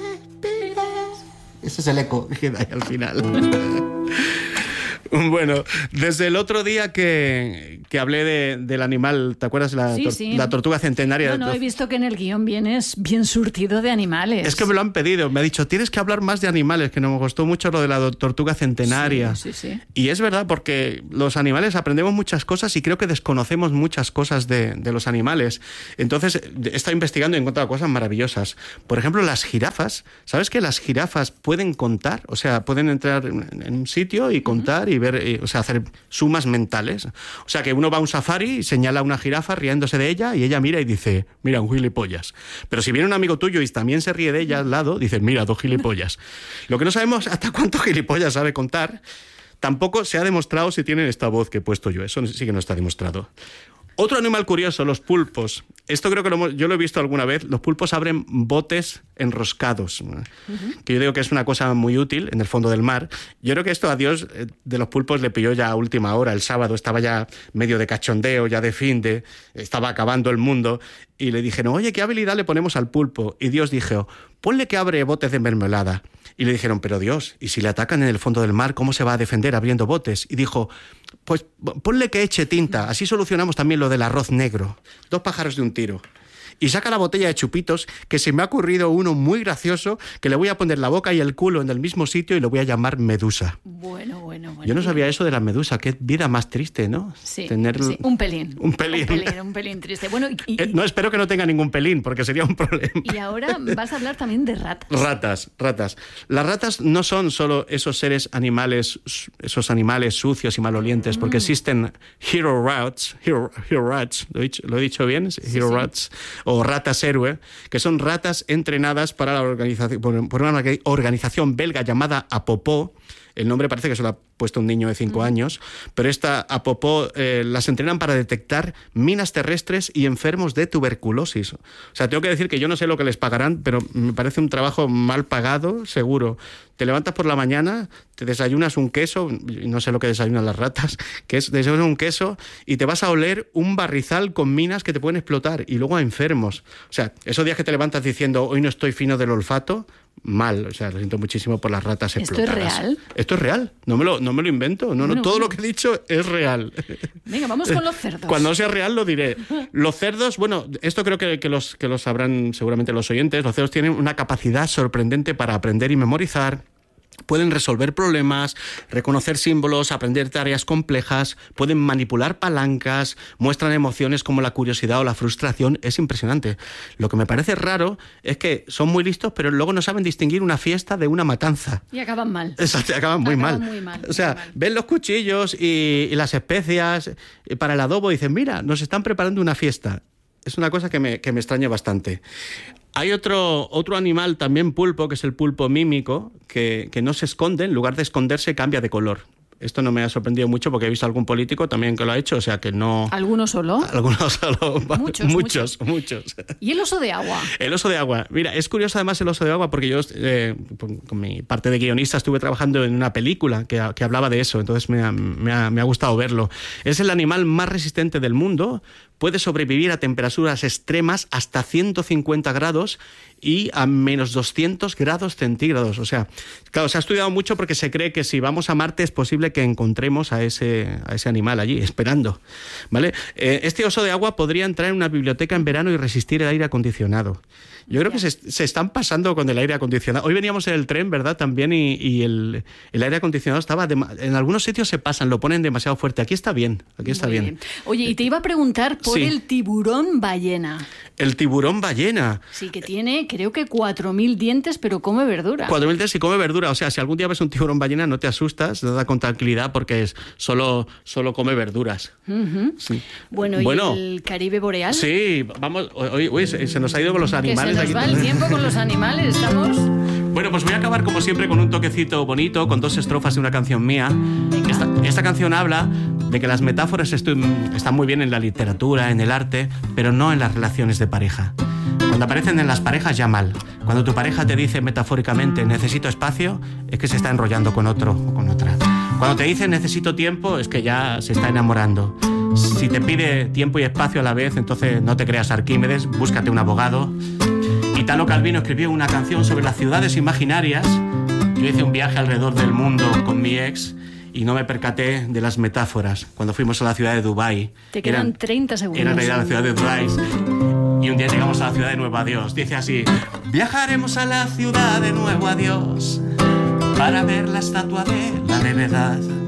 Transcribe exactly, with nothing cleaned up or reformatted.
Ese es el eco que queda ahí al final. Bueno, desde el otro día que, que hablé de, del animal, ¿te acuerdas? La, sí, tor- sí. la tortuga centenaria. No, no, he visto que en el guión vienes bien surtido de animales. Es que me lo han pedido, me ha dicho, tienes que hablar más de animales, que nos gustó mucho lo de la tortuga centenaria. Sí, sí, sí. Y es verdad, porque los animales aprendemos muchas cosas y creo que desconocemos muchas cosas de, de los animales. Entonces, he estado investigando y he encontrado cosas maravillosas. Por ejemplo, las jirafas. ¿Sabes que las jirafas pueden contar? O sea, pueden entrar en, en un sitio y contar uh-huh. y ver, y, o sea, hacer sumas mentales. O sea, que uno va a un safari y señala a una jirafa riéndose de ella y ella mira y dice, mira, un gilipollas. Pero si viene un amigo tuyo y también se ríe de ella al lado, dice, mira, dos gilipollas. Lo que no sabemos hasta cuántos gilipollas sabe contar, tampoco se ha demostrado si tienen esta voz que he puesto yo. Eso sí que no está demostrado. Otro animal curioso, los pulpos. Esto creo que lo hemos, yo lo he visto alguna vez. Los pulpos abren botes enroscados, uh-huh. que yo digo que es una cosa muy útil en el fondo del mar. Yo creo que esto a Dios de los pulpos le pilló ya a última hora. El sábado estaba ya medio de cachondeo, ya de fin de... Estaba acabando el mundo. Y le dijeron, oye, ¿qué habilidad le ponemos al pulpo? Y Dios dijo, ponle que abre botes de mermelada. Y le dijeron, pero Dios, ¿y si le atacan en el fondo del mar, cómo se va a defender abriendo botes? Y dijo, pues ponle que eche tinta, así solucionamos también lo del arroz negro. Dos pájaros de un tiro. Y saca la botella de chupitos, que se me ha ocurrido uno muy gracioso, que le voy a poner la boca y el culo en el mismo sitio y lo voy a llamar Medusa. Bueno, bueno, bueno. Yo no sabía eso de la medusa, qué vida más triste, ¿no? Sí, Tener... sí. un pelín. Un pelín. Un pelín, un pelín triste. Bueno, y, y... Eh, no, espero que no tenga ningún pelín, porque sería un problema. Y ahora vas a hablar también de ratas. Ratas, ratas. Las ratas no son solo esos seres animales, esos animales sucios y malolientes, porque mm. existen hero rats, hero, hero rats, ¿lo he dicho, ¿lo he dicho bien? Sí, hero sí. rats, o ratas héroe, que son ratas entrenadas para la organización, por una organización belga llamada Apopó. El nombre parece que se lo ha puesto un niño de cinco mm. años, pero esta Apopó eh, las entrenan para detectar minas terrestres y enfermos de tuberculosis. O sea, tengo que decir que yo no sé lo que les pagarán, pero me parece un trabajo mal pagado, seguro. Te levantas por la mañana, te desayunas un queso, no sé lo que desayunan las ratas, que es desayunas un queso y te vas a oler un barrizal con minas que te pueden explotar y luego a enfermos. O sea, esos días que te levantas diciendo hoy no estoy fino del olfato, mal, o sea, lo siento muchísimo por las ratas explotadas. ¿Esto es real? Esto es real, no me lo, no me lo invento, no, no, no todo no. Lo que he dicho es real. Venga, vamos con los cerdos. Cuando sea real lo diré. Los cerdos, bueno, esto creo que, que, los, que lo sabrán seguramente los oyentes, los cerdos tienen una capacidad sorprendente para aprender y memorizar. Pueden resolver problemas, reconocer símbolos, aprender tareas complejas, pueden manipular palancas, muestran emociones como la curiosidad o la frustración. Es impresionante. Lo que me parece raro es que son muy listos, pero luego no saben distinguir una fiesta de una matanza. Y acaban mal. Exacto, acaban muy acaban mal. Muy mal. O sea, mal. ven los cuchillos y, y las especias para el adobo y dicen, mira, nos están preparando una fiesta. Es una cosa que me, que me extraña bastante. Hay otro, otro animal, también pulpo, que es el pulpo mímico, que, que no se esconde, en lugar de esconderse cambia de color. Esto no me ha sorprendido mucho porque he visto a algún político también que lo ha hecho, o sea que no... ¿Algunos solo? Algunos solo. Muchos, muchos, muchos, muchos. ¿Y el oso de agua? El oso de agua. Mira, es curioso además el oso de agua porque yo, eh, con mi parte de guionista, estuve trabajando en una película que, que hablaba de eso, entonces me ha, me, ha, me ha gustado verlo. Es el animal más resistente del mundo, puede sobrevivir a temperaturas extremas hasta ciento cincuenta grados y a menos doscientos grados centígrados. O sea, claro, se ha estudiado mucho porque se cree que si vamos a Marte es posible que encontremos a ese, a ese animal allí, esperando, ¿vale? Eh, este oso de agua podría entrar en una biblioteca en verano y resistir el aire acondicionado. Yo creo que se, se están pasando con el aire acondicionado. Hoy veníamos en el tren, ¿verdad? También, y, y el, el aire acondicionado estaba... De, en algunos sitios se pasan, lo ponen demasiado fuerte. Aquí está bien, aquí está bien. bien. Oye, y te iba a preguntar por sí. el tiburón ballena. El tiburón ballena. Sí, que tiene, creo que cuatro mil dientes, pero come verdura. cuatro mil dientes y come verdura. O sea, si algún día ves un tiburón ballena, no te asustas, da con tranquilidad porque es solo, solo come verduras. Uh-huh. Sí. Bueno, ¿y bueno, el Caribe boreal? Sí, vamos... Hoy, hoy se, se nos ha ido con los animales. Que se nos va el tiempo con los animales, estamos... Bueno, pues voy a acabar como siempre con un toquecito bonito, con dos estrofas de una canción mía. Esta, esta canción habla de que las metáforas estu- están muy bien en la literatura, en el arte, pero no en las relaciones de pareja. Cuando aparecen en las parejas ya mal. Cuando tu pareja te dice metafóricamente necesito espacio, es que se está enrollando con otro o con otra. Cuando te dice necesito tiempo, es que ya se está enamorando. Si te pide tiempo y espacio a la vez, entonces no te creas Arquímedes, búscate un abogado. Italo Calvino escribió una canción sobre las ciudades imaginarias. Yo hice un viaje alrededor del mundo con mi ex y no me percaté de las metáforas cuando fuimos a la ciudad de Dubái. Te quedan Eran, treinta segundos. Era en realidad la ciudad de Dubái. Y un día llegamos a la ciudad de Nuevo Adiós. Dice así: viajaremos a la ciudad de Nuevo Adiós para ver la estatua de la levedad.